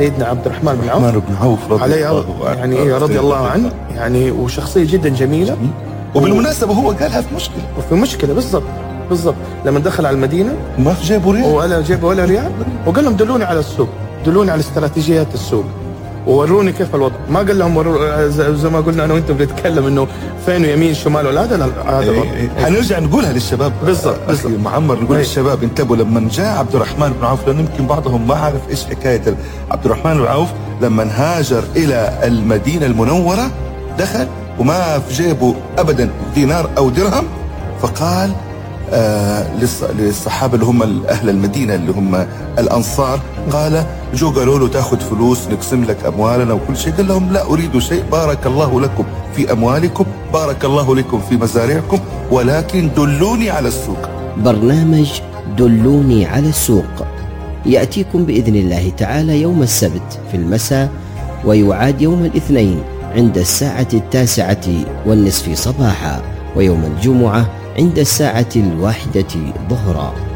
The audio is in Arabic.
سيدنا عبد الرحمن بن عوف رضي الله عنه يعني، وشخصية جدا جميلة. وبالمناسبة هو قالها في مشكلة بالضبط لما دخل على المدينة ما في جيبه ريال ولا ريال، وقال لهم دلوني على السوق، دلوني على استراتيجيات السوق ووروني كيف الوضع. ما قال لهم زي ما قلنا انا وانتم بنتكلم انه فين يمين شمال ولا هذا الوضع. حنرجع نقولها للشباب بالضبط معمر، نقول للشباب انتبهوا لما جاء عبد الرحمن بن عوف، لأن يمكن بعضهم ما عارف ايش حكاية عبد الرحمن بن عوف. لما هاجر الى المدينة المنورة دخل وما في جيبه ابدا دينار او درهم، فقال للصحابة اللي هم أهل المدينة اللي هم الأنصار، قال قالوا له تأخذ فلوس نقسم لك أموالنا وكل شيء، قال لهم لا أريد شيء، بارك الله لكم في أموالكم، بارك الله لكم في مزارعكم، ولكن دلوني على السوق. برنامج دلوني على السوق يأتيكم بإذن الله تعالى يوم السبت في المساء، ويعاد يوم الاثنين عند الساعة 9:30 صباحا، ويوم الجمعة عند الساعة 1 ظهرا.